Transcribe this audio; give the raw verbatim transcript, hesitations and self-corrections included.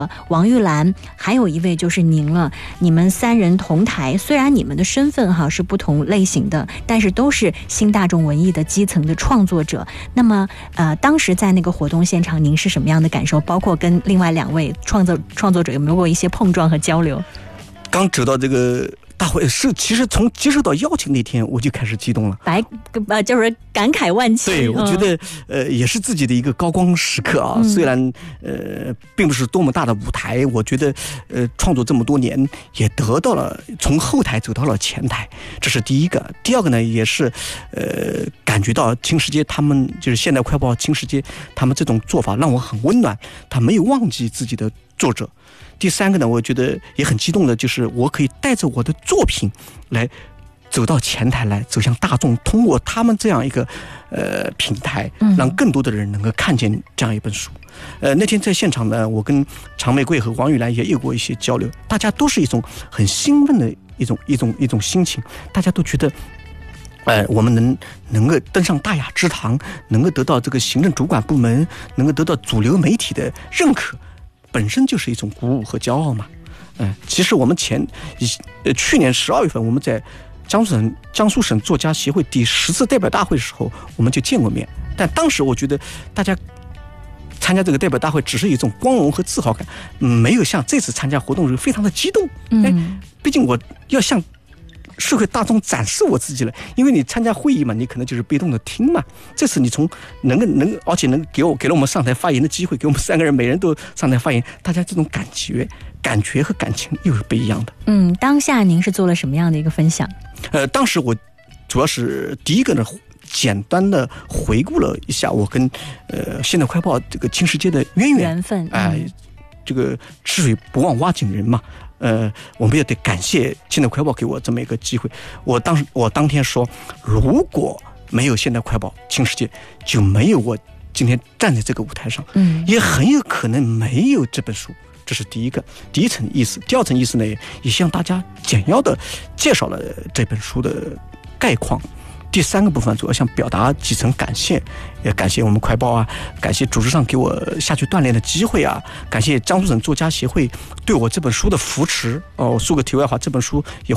王玉兰，还有一位就是您了。你们三人同台，虽然你们的身份哈是不同类型的，但是都是新大众文艺的基层的创作者。那么，呃，当时在那个活动现场，您是什么样的感受？包括跟另外两位创作创作者有没有过一些碰撞和交流？ 刚走到这个大会是，其实从接受到邀请那天我就开始激动了， 白呃就是感慨万千。 对，我觉得、嗯、呃也是自己的一个高光时刻啊。嗯、虽然呃并不是多么大的舞台，我觉得呃创作这么多年也得到了从后台走到了前台，这是第一个。第二个呢，也是呃感觉到青石街他们就是现代快报青石街他们这种做法让我很温暖，他没有忘记自己的作者。第三个呢，我觉得也很激动的，就是我可以带着我的作品来走到前台来，走向大众，通过他们这样一个呃平台，让更多的人能够看见这样一本书。呃，那天在现场呢，我跟常玫瑰和王玉兰也有过一些交流，大家都是一种很兴奋的一种一种一种心情，大家都觉得。呃，我们能能够登上大雅之堂，能够得到这个行政主管部门，能够得到主流媒体的认可，本身就是一种鼓舞和骄傲嘛。嗯、呃，其实我们前呃去年十二月份我们在江苏省江苏省作家协会第十次代表大会的时候，我们就见过面，但当时我觉得大家参加这个代表大会只是一种光荣和自豪感，没有像这次参加活动时非常的激动。嗯，毕竟我要向社会大众展示我自己了，因为你参加会议嘛，你可能就是被动的听嘛。这次你从能够能，而且能给我给了我们上台发言的机会，给我们三个人每人都上台发言，大家这种感觉、感觉和感情又是不一样的。 嗯，当下您是做了什么样的一个分享？ 呃，当时我主要是第一个呢，简单的回顾了一下我跟呃现代快报这个青石街的渊源缘分， 哎、呃，这个吃水不忘挖井人嘛。呃，我们也得感谢现代快报给我这么一个机会。我当时我当天说，如果没有现代快报青石街，就没有我今天站在这个舞台上，嗯，也很有可能没有这本书。这是第一个第一层意思。第二层意思呢，也向大家简要的介绍了这本书的概况。第三个部分主要想表达几层感谢，也感谢我们快报啊，感谢组织上给我下去锻炼的机会啊，感谢江苏省作家协会对我这本书的扶持。哦，说个题外话，这本书也